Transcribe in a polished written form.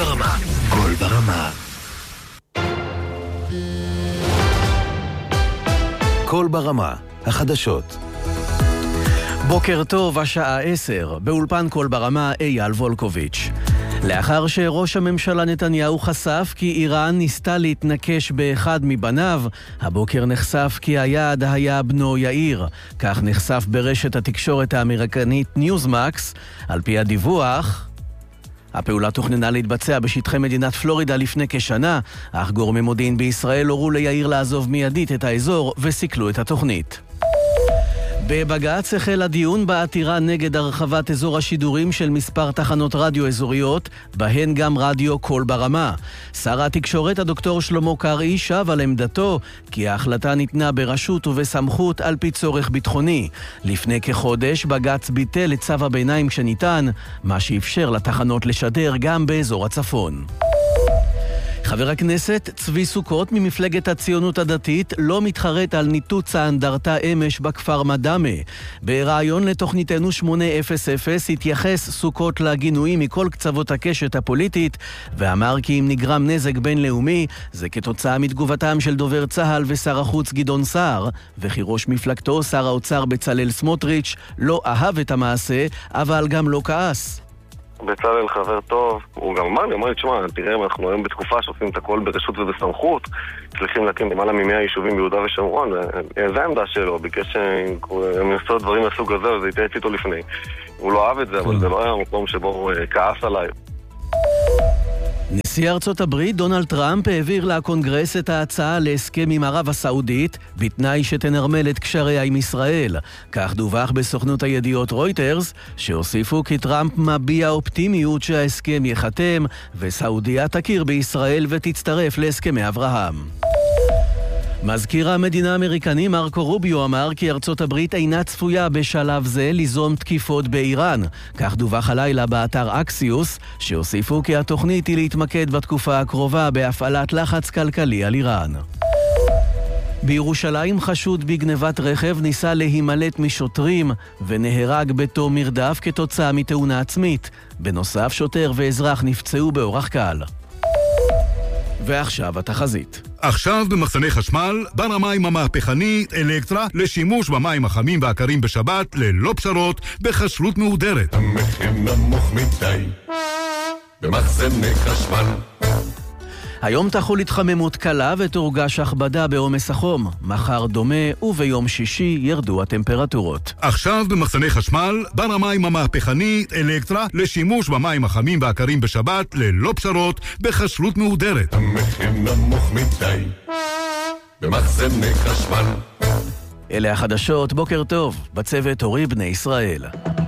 ברמה. קול ברמה. קול ברמה. החדשות. בוקר טוב, השעה 10. באולפן קול ברמה, אייל וולקוביץ'. לאחר שראש הממשלה נתניהו חשף כי איראן ניסתה להתנקש באחד מבניו, הבוקר נחשף כי היעד היה בנו יאיר. כך נחשף ברשת התקשורת האמריקנית ניוזמקס. על פי הדיווח, הפעולה תוכננה להתבצע בשטחי מדינת פלורידה לפני כשנה, אך גורמי מודיעין בישראל הורו ליאיר לעזוב מיידית את האזור וסיכלו את התוכנית. בבג"ץ החל הדיון בעתירה נגד הרחבת אזור השידורים של מספר תחנות רדיו אזוריות, בהן גם רדיו קול ברמה. שר התקשורת הדוקטור שלמה קרעי שב על עמדתו כי ההחלטה ניתנה ברשות ובסמכות על פי צורך ביטחוני. לפני כחודש בג"ץ ביטל את צו הביניים שניתן, מה שאפשר לתחנות לשדר גם באזור הצפון. חבר הכנסת צבי סוכות ממפלגת הציונות הדתית לא מתחרט על ניתוץ האנדרטה אמש בכפר מדמה. ברעיון לתוכניתנו 800 התייחס סוכות לגינויים מכל קצוות הקשת הפוליטית, ואמר כי אם נגרם נזק בינלאומי זה כתוצאה מתגובתם של דובר צהל ושר החוץ גדעון סער, וכי ראש מפלגתו שר האוצר בצלאל סמוטריץ' לא אהב את המעשה אבל גם לא כעס. בצלאל חבר טוב, הוא גם אמר לי, תשמע, תראה, אנחנו היום בתקופה שעושים את הכל ברשות ובסמכות, צריכים להקים למעלה מ100 יישובים ביהודה ושומרון, זה העמדה שלו, ביקש שהם יעשו דברים מהסוג הזה, וזה התייעץ איתו לפני. הוא לא אהב את זה, אבל זה לא היה המקום שבו הוא כעס עליי. נשיא ארצות הברית דונלד טראמפ העביר לקונגרס את ההצעה להסכם עם ערב הסעודית בתנאי שתנרמל את קשריה עם ישראל. כך דווח בסוכנות הידיעות רויטרס, שהוסיפו כי טראמפ מביע אופטימיות שההסכם יחתם וסעודיה תכיר בישראל ותצטרף להסכמי אברהם. מזכיר המדינה האמריקני מרקו רוביו אמר כי ארצות הברית אינה צפויה בשלב זה ליזום תקיפות באיראן. כך דווח הלילה באתר אקסיוס, שהוסיפו כי התוכנית היא להתמקד בתקופה הקרובה בהפעלת לחץ כלכלי על איראן. בירושלים חשוד בגנבת רכב ניסה להימלט משוטרים ונהרג בתום מרדף כתוצאה מתאונה עצמית. בנוסף, שוטר ואזרח נפצעו באורח קל. ועכשיו התחזית. עכשיו במחסני חשמל, בר המים המהפכני אלקטרה לשימוש במים החמים והקרים בשבת ללא פשרות בכשרות מהודרת. המחיר נמוך מדי במחסני חשמל. היום תחול התחממות קלה ותורגש הכבדה בעומס החום. מחר דומה וביום שישי ירדו הטמפרטורות. עכשיו במחסני חשמל, בר המים המהפכני אלקטרה לשימוש במים החמים והקרים בשבת ללא פשרות בכשרות מהודרת. המחיר נמוך מדי במחסני חשמל. אלה החדשות, בוקר טוב. בצוות אורי בני ישראל.